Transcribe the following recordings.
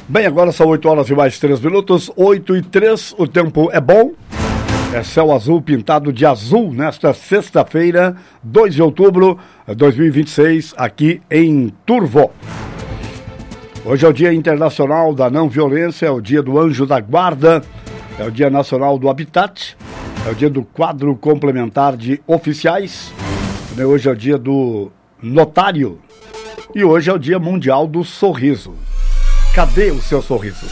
Bem, agora são 8 horas e mais 3 minutos, 8 e 3, o tempo é bom. É céu azul pintado de azul nesta sexta-feira, 2 de outubro de 2026, aqui em Turvo. Hoje é o Dia Internacional da Não Violência, é o Dia do Anjo da Guarda, é o Dia Nacional do Habitat, é o Dia do Quadro Complementar de Oficiais, hoje é o Dia do Notário e hoje é o Dia Mundial do Sorriso. Cadê o seu sorriso?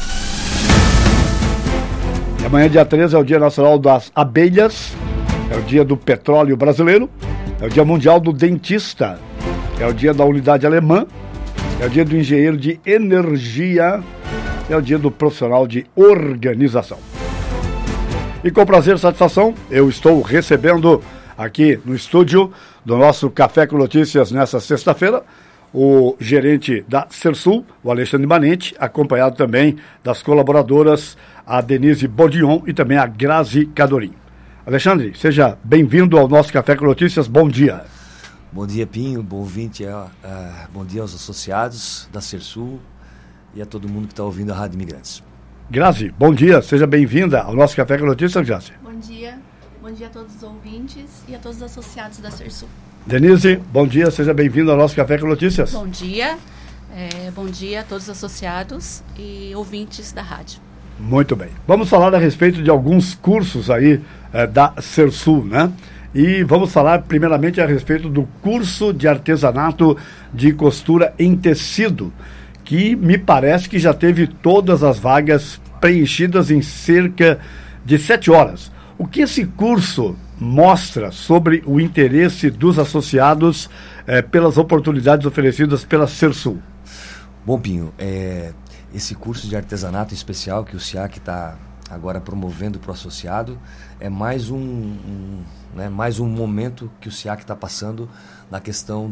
E amanhã, dia 13, é o Dia Nacional das Abelhas, é o Dia do Petróleo Brasileiro, é o Dia Mundial do Dentista, é o Dia da Unidade Alemã, é o Dia do Engenheiro de Energia, é o Dia do Profissional de Organização. E com prazer e satisfação, eu estou recebendo aqui no estúdio do nosso Café com Notícias nessa sexta-feira, o gerente da Sersul, o Alexandre Manente, acompanhado também das colaboradoras, a Denise Bodion e também a Grazi Cadorim. Alexandre, seja bem-vindo ao nosso Café com Notícias, bom dia. Bom dia, Pinho, bom dia aos associados da Sersul e a todo mundo que está ouvindo a Rádio Imigrantes. Grazi, bom dia, seja bem-vinda ao nosso Café com Notícias, Grazi. Bom dia a todos os ouvintes e a todos os associados da Sersul. Denise, bom dia, seja bem-vindo ao nosso Café com Notícias. Bom dia a todos os associados e ouvintes da rádio. Muito bem, vamos falar a respeito de alguns cursos aí da Sersul, né? E vamos falar primeiramente a respeito do curso de artesanato de costura em tecido, que me parece que já teve todas as vagas preenchidas em cerca de 7 horas. O que esse curso mostra sobre o interesse dos associados pelas oportunidades oferecidas pela Sersul? Bom, Pinho, esse curso de artesanato especial que o SIAC está agora promovendo para o associado é mais um momento que o SIAC está passando na questão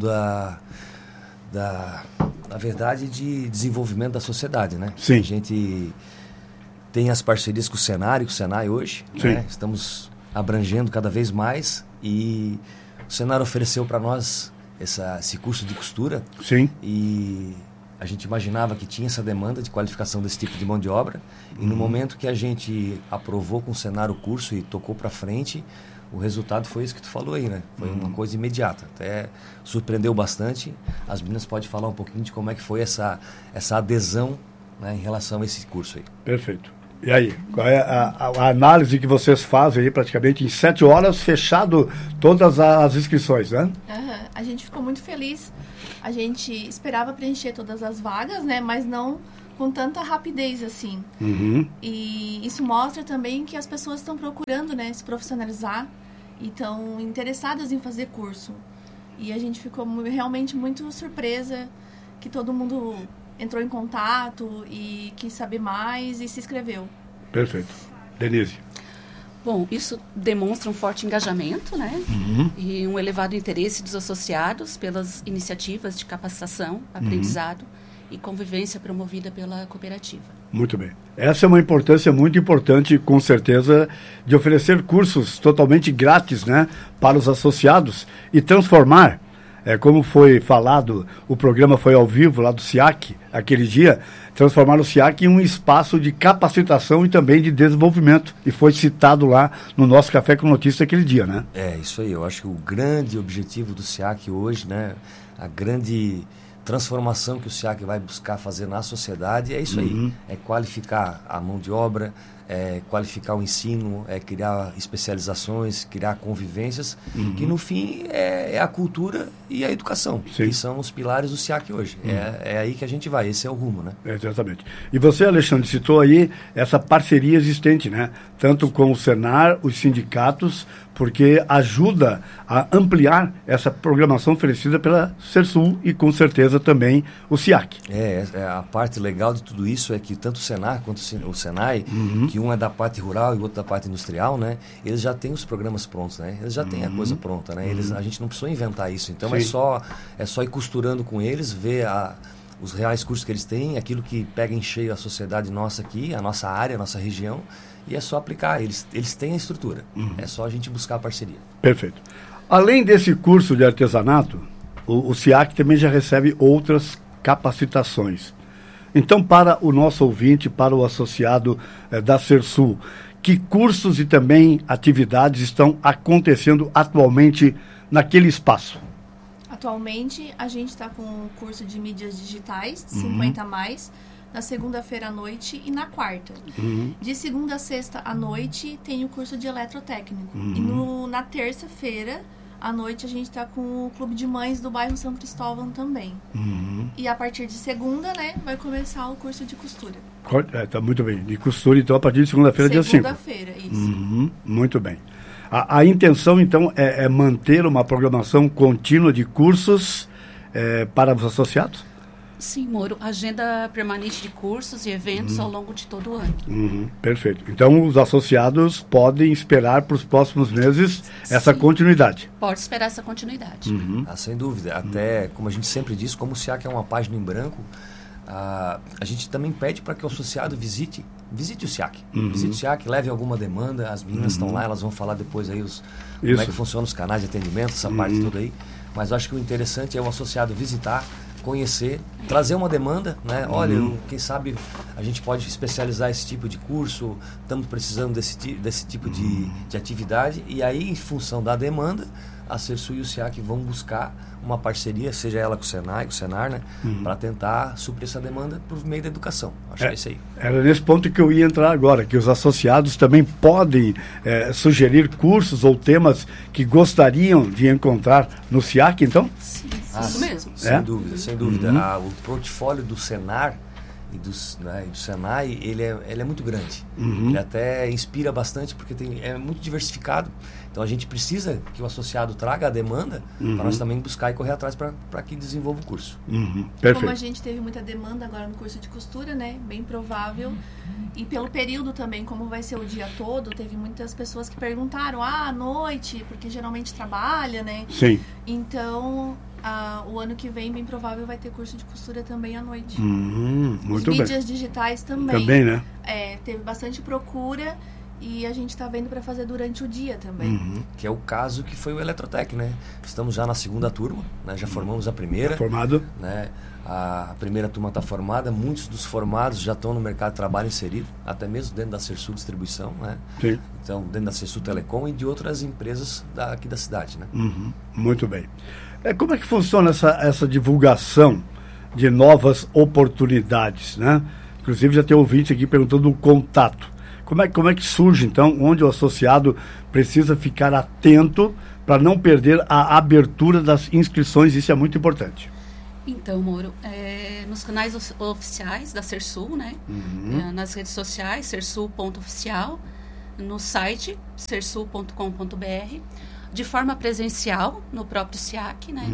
na verdade, de desenvolvimento da sociedade, né? Sim. A gente tem as parcerias com o Senai hoje, né? Estamos abrangendo cada vez mais e o Senai ofereceu para nós esse curso de costura. Sim. E a gente imaginava que tinha essa demanda de qualificação desse tipo de mão de obra e no momento que a gente aprovou com o Senai o curso e tocou para frente, o resultado foi isso que tu falou aí, né? Foi uma coisa imediata. Até surpreendeu bastante. As meninas podem falar um pouquinho de como é que foi essa adesão, né, em relação a esse curso aí. Perfeito. E aí, qual é a análise que vocês fazem aí praticamente em 7 horas, fechado todas as inscrições, né? A gente ficou muito feliz. A gente esperava preencher todas as vagas, né? Mas não com tanta rapidez assim. E isso mostra também que as pessoas estão procurando, né, se profissionalizar e estão interessadas em fazer curso. E a gente ficou realmente muito surpresa que todo mundo entrou em contato e quis saber mais e se inscreveu. Perfeito. Denise. Bom, isso demonstra um forte engajamento, né? E um elevado interesse dos associados pelas iniciativas de capacitação, aprendizado e convivência promovida pela cooperativa. Muito bem. Essa é uma importância muito importante, com certeza, de oferecer cursos totalmente grátis, né, para os associados e transformar, como foi falado, o programa foi ao vivo lá do SIAC, aquele dia, transformar o SIAC em um espaço de capacitação e também de desenvolvimento. E foi citado lá no nosso Café com Notícias aquele dia, né? É, isso aí. Eu acho que o grande objetivo do SIAC hoje, né, a grande transformação que o SIAC vai buscar fazer na sociedade é isso aí, é qualificar a mão de obra, é qualificar o ensino, é criar especializações, criar convivências, que no fim é a cultura e a educação, Sim. que são os pilares do SIAC hoje. É aí que a gente vai, esse é o rumo, né? Exatamente. E você, Alexandre, citou aí essa parceria existente, né? Tanto com o Senar, os sindicatos, porque ajuda a ampliar essa programação oferecida pela Sersul e com certeza também o SIAC. A parte legal de tudo isso é que tanto o Senar quanto o Senai, que um é da parte rural e o outro da parte industrial, né? Eles já têm os programas prontos, né? Eles já têm a coisa pronta, né? A gente não precisou inventar isso, então Sim. é só ir costurando com eles, ver os reais cursos que eles têm, aquilo que pega em cheio a sociedade nossa aqui, a nossa área, a nossa região, e é só aplicar. Eles têm a estrutura, é só a gente buscar a parceria. Perfeito. Além desse curso de artesanato, o SIAC também já recebe outras capacitações. Então, para o nosso ouvinte, para o associado da Sersul, que cursos e também atividades estão acontecendo atualmente naquele espaço? Atualmente, a gente está com o curso de mídias digitais, 50 mais, na segunda-feira à noite e na quarta. De segunda a sexta à noite, tem o curso de eletrotécnico. E na terça-feira à noite, a gente está com o Clube de Mães do bairro São Cristóvão também. E a partir de segunda, né, vai começar o curso de costura. Tá muito bem. De costura, então, a partir de segunda-feira, dia 5. Segunda-feira, isso. Muito bem. A intenção, então, é manter uma programação contínua de cursos para os associados? Sim, Moro. Agenda permanente de cursos e eventos ao longo de todo o ano. Perfeito. Então, os associados podem esperar para os próximos meses essa continuidade? Pode esperar essa continuidade. Sem dúvida. Até, como a gente sempre diz, como o SIAC é uma página em branco, a gente também pede para que o associado visite o SIAC. Visite o SIAC, leve alguma demanda, as meninas estão lá, elas vão falar depois aí como é que funcionam os canais de atendimento, essa parte toda aí. Mas eu acho que o interessante é o associado visitar, conhecer, trazer uma demanda, né? Olha, quem sabe a gente pode especializar esse tipo de curso, estamos precisando desse tipo de atividade, e aí, em função da demanda, a Sersul e o SIAC vão buscar uma parceria, seja ela com o Senai, com o Senar, né? Para tentar suprir essa demanda por meio da educação. Acho que é isso aí. Era nesse ponto que eu ia entrar agora, que os associados também podem sugerir cursos ou temas que gostariam de encontrar no SIAC, então? Sim, isso mesmo. Sem dúvida, sem dúvida. O portfólio do Senar e do Senai, ele é muito grande. Ele até inspira bastante porque é muito diversificado. Então a gente precisa que o associado traga a demanda para nós também buscar e correr atrás para que desenvolva o curso. Perfeito. Como a gente teve muita demanda agora no curso de costura, né? Bem provável. E pelo período também, como vai ser o dia todo, teve muitas pessoas que perguntaram, à noite, porque geralmente trabalha, né? Sim. Então, o ano que vem, bem provável, vai ter curso de costura também à noite. Muito Os bem. mídias digitais também. Também, né? Teve bastante procura e a gente está vendo para fazer durante o dia também. Que é o caso que foi o Eletrotec, né? Estamos já na segunda turma, né? Já formamos a primeira. Formado. Né? A primeira turma está formada, muitos dos formados já estão no mercado de trabalho inserido, até mesmo dentro da Sersul Distribuição, né? Sim. Então, dentro da Sersul Telecom e de outras empresas aqui da cidade, né? Muito bem. Como é que funciona essa divulgação de novas oportunidades, né? Inclusive já tem ouvinte aqui perguntando do contato. Como é que surge, então, onde o associado precisa ficar atento para não perder a abertura das inscrições? Isso é muito importante. Então, Moro, nos canais oficiais da Sersul, né? Nas redes sociais, sersul.oficial, no site sersul.com.br, de forma presencial, no próprio SIAC, né?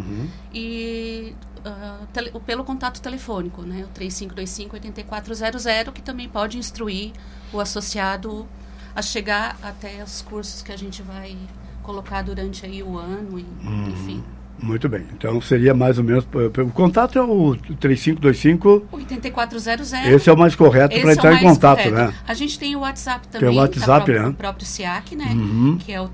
E pelo contato telefônico, né? O 3525-8400, que também pode instruir o associado a chegar até os cursos que a gente vai colocar durante aí o ano, enfim. Muito bem. Então seria mais ou menos... O contato é o 3525... 8400. Esse é o mais correto para entrar em contato, correto, né? A gente tem o WhatsApp também. Tem o WhatsApp, né? O próprio SIAC, né? Que é o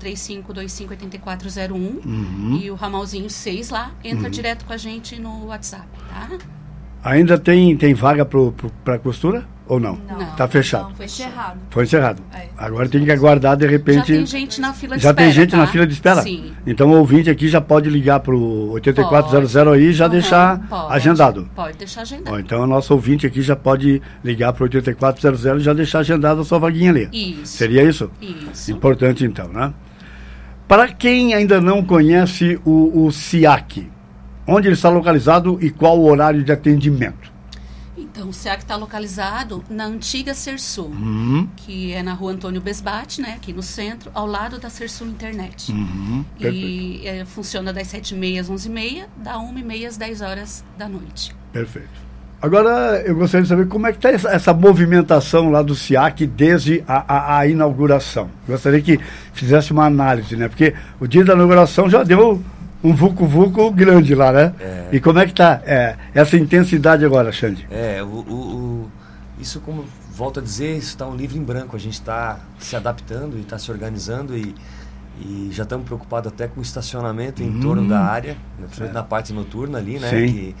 3525-8401. E o ramalzinho 6 lá entra direto com a gente no WhatsApp, tá? Ainda tem vaga para costura ou não? Não. Está fechado. Não, foi encerrado. Foi encerrado. Agora tem que aguardar, de repente... Já tem gente na fila de espera. Já tem gente tá? na fila de espera? Sim. Então o ouvinte aqui já pode ligar para o 8400 aí e já deixar agendado. Pode deixar agendado. Então o nosso ouvinte aqui já pode ligar para o 8400 e já deixar agendado a sua vaguinha ali. Isso. Seria isso? Isso. Importante então, né? Para quem ainda não conhece o SIAC, onde ele está localizado e qual o horário de atendimento? Então, o SIAC está localizado na antiga Sersul, que é na rua Antônio Besbate, né, aqui no centro, ao lado da Sersul Internet. E funciona das 7h30 às 11h30, da 1h30 às 10 horas da noite. Perfeito. Agora, eu gostaria de saber como é que está essa movimentação lá do SIAC desde a inauguração. Gostaria que fizesse uma análise, né? Porque o dia da inauguração já deu um vucu-vucu grande lá, né? E como é que está essa intensidade agora, Xande? Isso, como volto a dizer, isso está um livro em branco. A gente está se adaptando e está se organizando e já estamos preocupados até com o estacionamento em torno da área, principalmente na parte noturna ali, né? Sim. Que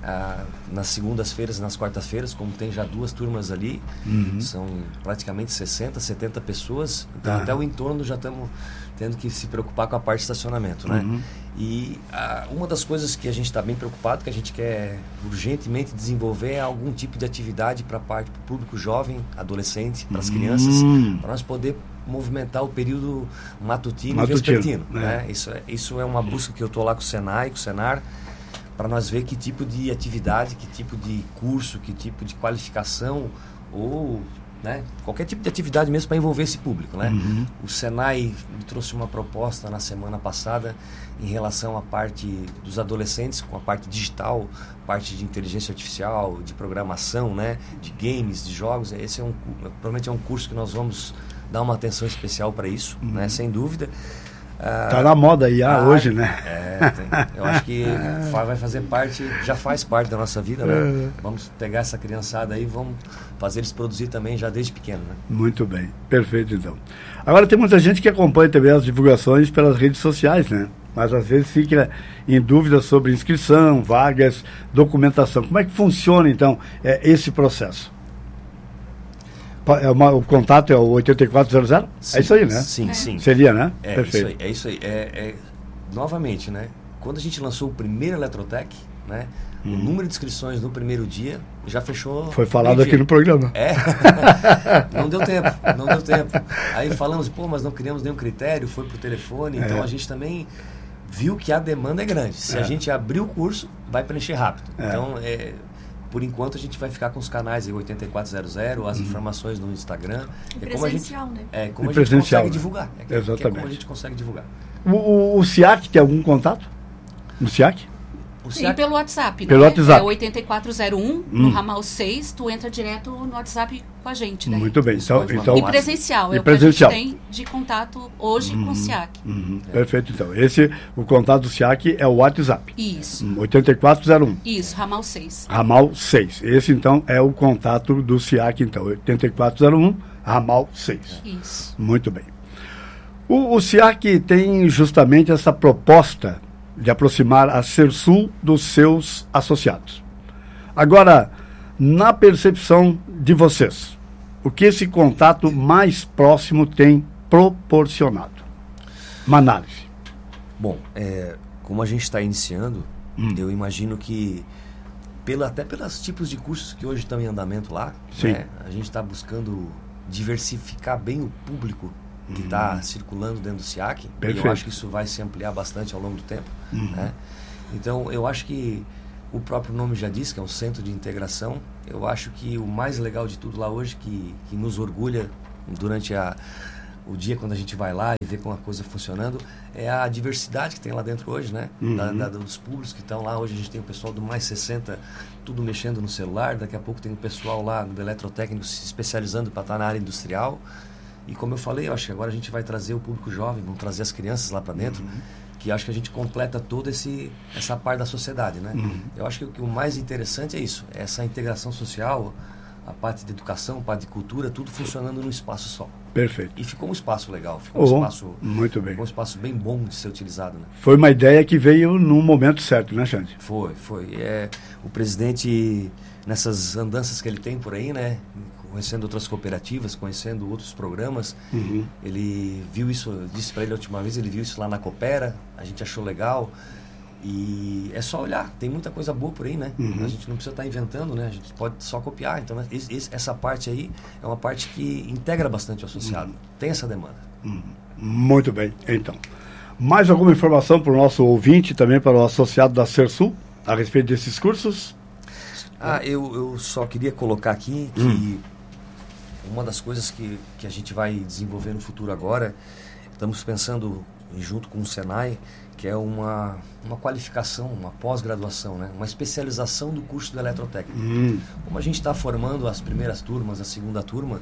nas segundas-feiras e nas quartas-feiras, como tem já 2 turmas ali, são praticamente 60, 70 pessoas, então até o entorno já estamos tendo que se preocupar com a parte de estacionamento, né? E uma das coisas que a gente está bem preocupado, que a gente quer urgentemente desenvolver, é algum tipo de atividade para o público jovem, adolescente, para as crianças, para nós poder movimentar o período matutino e vespertino, né? Isso é uma busca que eu estou lá com o Senai, com o Senar, para nós ver que tipo de atividade, que tipo de curso, que tipo de qualificação ou, né, qualquer tipo de atividade mesmo para envolver esse público, né? O Senai me trouxe uma proposta na semana passada em relação à parte dos adolescentes, com a parte digital, parte de inteligência artificial, de programação, né, de games, de jogos. Esse provavelmente é um curso que nós vamos dar uma atenção especial para isso, né, sem dúvida. Tá na moda IA hoje, né? Eu acho que vai fazer parte, já faz parte da nossa vida, né? Vamos pegar essa criançada aí e vamos fazer eles produzir também já desde pequeno, né? Muito bem, perfeito então. Agora tem muita gente que acompanha também as divulgações pelas redes sociais, né? Mas às vezes fica em dúvida sobre inscrição, vagas, documentação. Como é que funciona então esse processo? O contato é o 8400? Sim, é isso aí, né? Sim. Seria, né? Perfeito. É isso aí. Novamente, né? Quando a gente lançou o primeiro Eletrotec, né? O número de inscrições no primeiro dia já fechou. Foi falado aqui no programa. Não deu tempo. Aí falamos, mas não criamos nenhum critério, foi pro telefone, então a gente também viu que a demanda é grande. Se a gente abrir o curso, vai preencher rápido. Então, por enquanto a gente vai ficar com os canais aí, 8400, as informações no Instagram. Presencial, né? Como a gente consegue divulgar. Exatamente. É como a gente consegue divulgar. O SIAC tem algum contato? No SIAC? Sim, pelo WhatsApp. Pelo WhatsApp. É 8401, no ramal 6, tu entra direto no WhatsApp com a gente. Né? Muito bem. Então, e presencial, e o presencial. que a gente tem de contato hoje com o SIAC. Perfeito, então. O contato do SIAC é o WhatsApp. Isso. 8401. Isso, ramal 6. Ramal 6. Esse, então, é o contato do SIAC, então. 8401, ramal 6. Isso. Muito bem. O SIAC tem justamente essa proposta de aproximar a Sersul dos seus associados. Agora, na percepção de vocês, o que esse contato mais próximo tem proporcionado? Uma análise. Bom, como a gente está iniciando, eu imagino que, até pelos tipos de cursos que hoje estão em andamento lá, né, a gente está buscando diversificar bem o público que está circulando dentro do SIAC. E eu acho que isso vai se ampliar bastante ao longo do tempo. Né? Então, eu acho que o próprio nome já diz que é um centro de integração. Eu acho que o mais legal de tudo lá hoje, que nos orgulha durante o dia quando a gente vai lá e vê como a coisa funcionando, é a diversidade que tem lá dentro hoje, né? Dos públicos que estão lá. Hoje a gente tem o pessoal do Mais 60, tudo mexendo no celular. Daqui a pouco tem o pessoal lá do eletrotécnico se especializando para estar na área industrial. E como eu falei, eu acho que agora a gente vai trazer o público jovem, vamos trazer as crianças lá para dentro, que acho que a gente completa toda essa parte da sociedade, né? Eu acho que o mais interessante é isso, essa integração social, a parte de educação, a parte de cultura, tudo funcionando num espaço só. Perfeito. E ficou um espaço legal, ficou um espaço muito bem. Ficou um espaço bem bom de ser utilizado, né? Foi uma ideia que veio no momento certo, né, Xande? Foi. O presidente, nessas andanças que ele tem por aí, né? Conhecendo outras cooperativas, conhecendo outros programas, ele viu isso, eu disse para ele a última vez, ele viu isso lá na Coopera, a gente achou legal, e é só olhar, tem muita coisa boa por aí, né? A gente não precisa estar inventando, né? A gente pode só copiar, então essa parte aí é uma parte que integra bastante o associado, tem essa demanda. Muito bem, então. Mais alguma informação para o nosso ouvinte, também para o associado da Sersul, a respeito desses cursos? Eu só queria colocar aqui que uma das coisas que a gente vai desenvolver no futuro agora, estamos pensando junto com o Senai, que é uma qualificação, uma pós-graduação, né? Uma especialização do curso do eletrotécnico. Como a gente está formando as primeiras turmas, a segunda turma,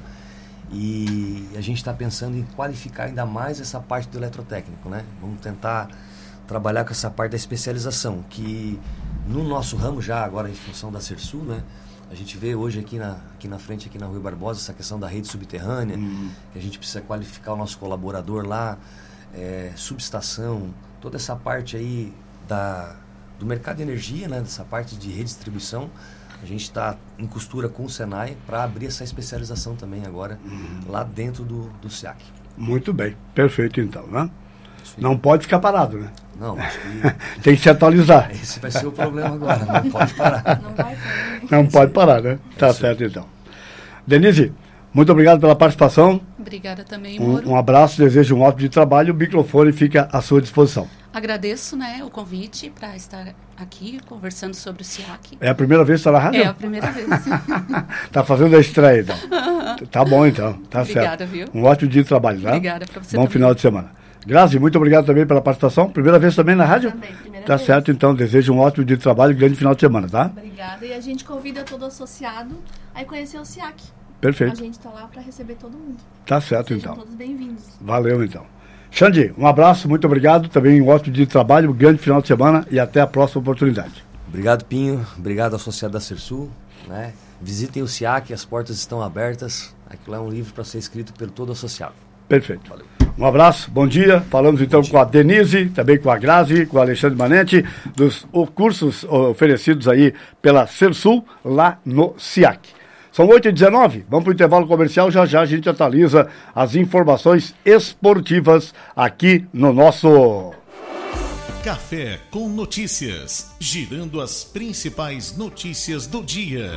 e a gente está pensando em qualificar ainda mais essa parte do eletrotécnico, né? Vamos tentar trabalhar com essa parte da especialização, que no nosso ramo já agora em função da Sersul, né? A gente vê hoje aqui na frente, aqui na Rui Barbosa, essa questão da rede subterrânea, que a gente precisa qualificar o nosso colaborador lá, subestação, toda essa parte aí do mercado de energia, né, dessa parte de redistribuição. A gente está em costura com o Senai para abrir essa especialização também agora, lá dentro do SEAC. Muito bem, perfeito então, né? Não pode ficar parado, né? Não, acho que... Tem que se atualizar. Esse vai ser o problema agora, não pode parar. Não vai parar. Não pode parar, né? Tá certo então. Denise, muito obrigado pela participação. Obrigada também, Moro. Um abraço, desejo um ótimo de trabalho. O microfone fica à sua disposição. Agradeço, né, o convite para estar aqui conversando sobre o SEAC. É a primeira vez que está na rádio? É a primeira vez. Tá fazendo a estreia, então. Tá bom, então. Tá Obrigada, certo. viu? Um ótimo dia de trabalho, tá? Obrigada para você Bom também. final de semana. Grazi, muito obrigado também pela participação. Primeira vez também na rádio? Também, primeira Tá vez. certo, então. Desejo um ótimo dia de trabalho e grande final de semana, tá? Obrigada. E a gente convida todo associado a conhecer o SEAC. Perfeito. A gente está lá para receber todo mundo. Tá certo, Sejam então. todos bem-vindos. Valeu, então. Xande, um abraço, muito obrigado. Também um ótimo dia de trabalho, um grande final de semana e até a próxima oportunidade. Obrigado, Pinho. Obrigado, associado da Sersul. Né? Visitem o SEAC, as portas estão abertas. Aquilo é um livro para ser escrito pelo todo associado. Perfeito. Valeu. Um abraço, bom dia. Falamos então com a Denise, também com a Grazi, com o Alexandre Manente, dos cursos oferecidos aí pela Sersul, lá no SEAC. São 8h19, vamos para o intervalo comercial, já a gente atualiza as informações esportivas aqui no nosso... Café com Notícias, girando as principais notícias do dia.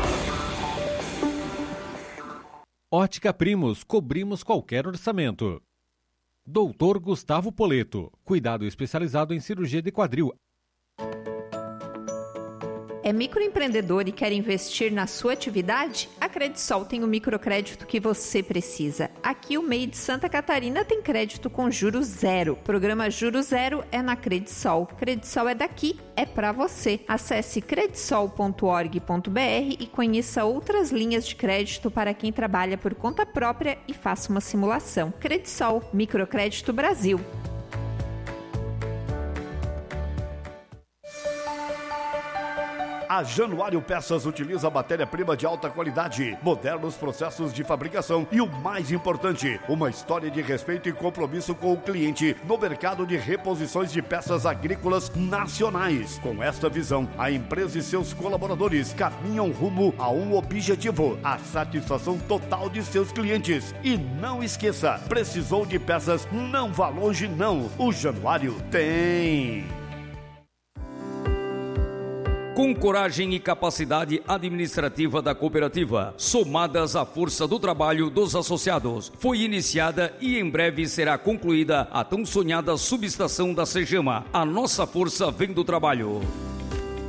Ótica Primos, cobrimos qualquer orçamento. Doutor Gustavo Poleto, cuidado especializado em cirurgia de quadril. É microempreendedor e quer investir na sua atividade? A Credisol tem o microcrédito que você precisa. Aqui o MEI de Santa Catarina tem crédito com juros zero. Programa Juros Zero é na Credisol. Credisol é daqui, é pra você. Acesse credisol.org.br e conheça outras linhas de crédito para quem trabalha por conta própria e faça uma simulação. Credisol, Microcrédito Brasil. A Januário Peças utiliza matéria-prima de alta qualidade, modernos processos de fabricação e o mais importante, uma história de respeito e compromisso com o cliente no mercado de reposições de peças agrícolas nacionais. Com esta visão, a empresa e seus colaboradores caminham rumo a um objetivo, a satisfação total de seus clientes. E não esqueça, precisou de peças? Não vá longe não, o Januário tem... Com coragem e capacidade administrativa da cooperativa, somadas à força do trabalho dos associados, foi iniciada e em breve será concluída a tão sonhada subestação da Cegama. A nossa força vem do trabalho.